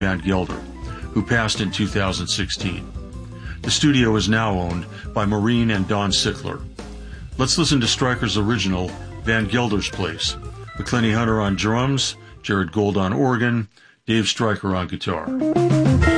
Van Gelder, who passed in 2016. The studio is now owned by Maureen and Don Sickler. Let's listen to Stryker's original, Van Gelder's Place, with Clenny Hunter on drums, Jared Gold on organ, Dave Stryker on guitar.